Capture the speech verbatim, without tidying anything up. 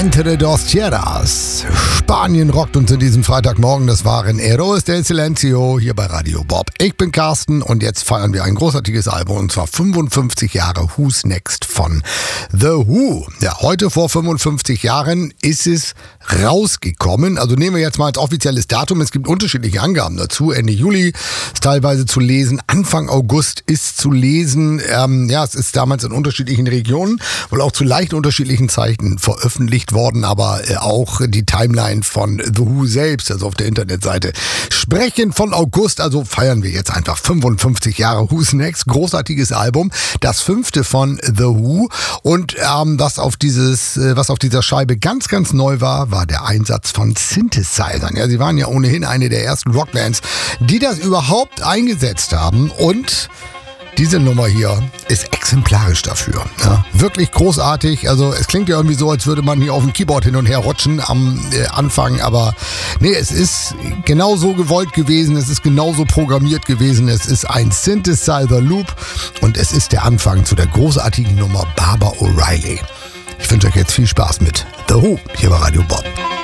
Entre dos Tierras. Spanien rockt uns in diesem Freitagmorgen. Das waren Héroes del Silencio hier bei Radio Bob. Ich bin Carsten und jetzt feiern wir ein großartiges Album und zwar fünfundfünfzig Jahre Who's Next von The Who. Ja, heute vor fünfundfünfzig Jahren ist es rausgekommen. Also nehmen wir jetzt mal als offizielles Datum. Es gibt unterschiedliche Angaben dazu. Ende Juli ist teilweise zu lesen. Anfang August ist zu lesen. Ähm, ja, es ist damals in unterschiedlichen Regionen, wohl auch zu leicht unterschiedlichen Zeiten veröffentlicht worden, aber äh, auch die Timeline von The Who selbst, also auf der Internetseite, sprechen von August, also feiern wir jetzt einfach fünfundfünfzig Jahre Who's Next, großartiges Album, das fünfte von The Who und ähm, was auf dieses, äh, was auf dieser Scheibe ganz, ganz neu war, war der Einsatz von Synthesizern. Ja, sie waren ja ohnehin eine der ersten Rockbands, die das überhaupt eingesetzt haben und diese Nummer hier ist exemplarisch dafür. Ja, wirklich großartig. Also es klingt ja irgendwie so, als würde man hier auf dem Keyboard hin und her rutschen am äh, Anfang. Aber nee, es ist genau so gewollt gewesen. Es ist genauso programmiert gewesen. Es ist ein Synthesizer-Loop. Und es ist der Anfang zu der großartigen Nummer Baba O'Reilly. Ich wünsche euch jetzt viel Spaß mit The Who hier bei Radio Bob.